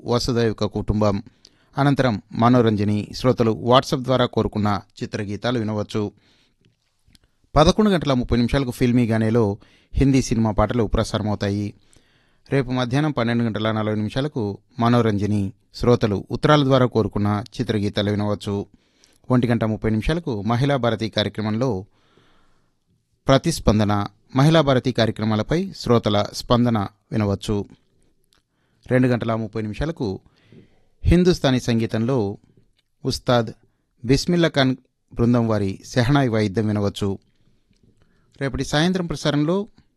వసుదైక కుటుంబం. అనంతరం మనోరంజని శ్రోతలు వాట్సాప్ ద్వారా కోరుకున్న చిత్రగీతాలు వినవచ్చు. 11:30 ఫిల్మీ గానేలో హిందీ సినిమా పాటలు ప్రసారమవుతాయి. రేపు మధ్యాహ్నం 12:40 మనోరంజని శ్రోతలు ఉత్తరాల ద్వారా కోరుకున్న చిత్రగీతాలు వినవచ్చు. 1:30 మహిళా భారతి కార్యక్రమంలో ప్రతిస్పందన, మహిళా భారతి కార్యక్రమాలపై శ్రోతల స్పందన వినవచ్చు. 2:30 హిందుస్థానీ సంగీతంలో ఉస్తాద్ బిస్మిల్లా ఖాన్ బృందం వారి సెహనాయి వాయిద్యం వినవచ్చు. రేపటి సాయంత్రం ప్రసారంలో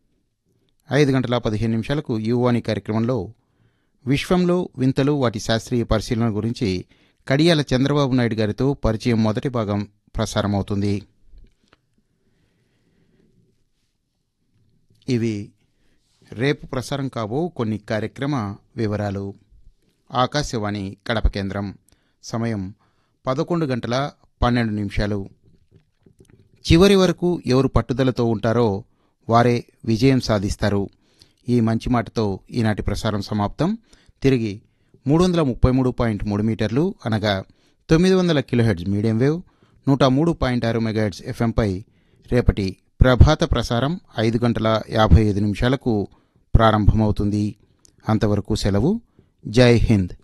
5:15 యువాని కార్యక్రమంలో విశ్వంలో వింతలు వాటి శాస్త్రీయ పరిశీలన గురించి కడియాల చంద్రబాబు నాయుడు గారితో పరిచయం మొదటి భాగం ప్రసారమవుతుంది. ఇవి రేపు ప్రసారం కాబో కొన్ని కార్యక్రమ వివరాలు. ఆకాశవాణి కడప కేంద్రం. సమయం 11:12 చివరి వరకు ఎవరు పట్టుదలతో ఉంటారో వారే విజయం సాధిస్తారు. ఈ మంచి మాటతో ఈనాటి ప్రసారం సమాప్తం. తిరిగి 333.3 మీటర్లు అనగా 900 కిలోహెర్ట్జ్ మీడియం వేవ్ 103.6 మెగాహెర్ట్జ్ ఎఫ్ఎంపై రేపటి ప్రభాత ప్రసారం 5:55 ప్రారంభమవుతుంది. అంతవరకు సెలవు. జై హింద్.